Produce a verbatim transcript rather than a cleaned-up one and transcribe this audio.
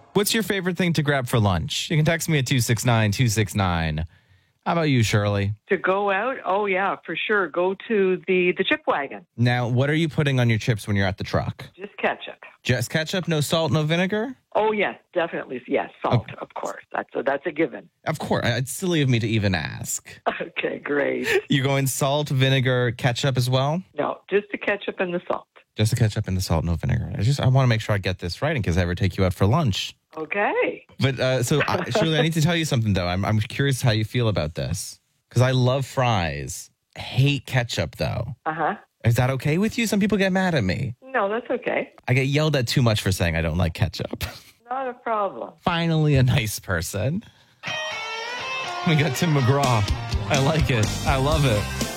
What's your favorite thing to grab for lunch? You can text me at two six nine two six nine. How about you, Shirley? To go out? Oh, yeah, for sure. Go to the, the chip wagon. Now, what are you putting on your chips when you're at the truck? Just ketchup. Just ketchup? No salt, no vinegar? Oh, yes, definitely. Yes, salt, Okay. of course. That's a, that's a given. Of course. It's silly of me to even ask. Okay, great. You going salt, vinegar, ketchup as well? No, just the ketchup and the salt. Just the ketchup and the salt, no vinegar. I just I want to make sure I get this right in case I ever take you out for lunch. Okay. But uh, so, I, Shirley, I need to tell you something, though. I'm, I'm curious how you feel about this. Because I love fries. Hate ketchup, though. Uh-huh. Is that okay with you? Some people get mad at me. No, that's okay. I get yelled at too much for saying I don't like ketchup. Not a problem. Finally, a nice person. We got Tim McGraw. I like it. I love it.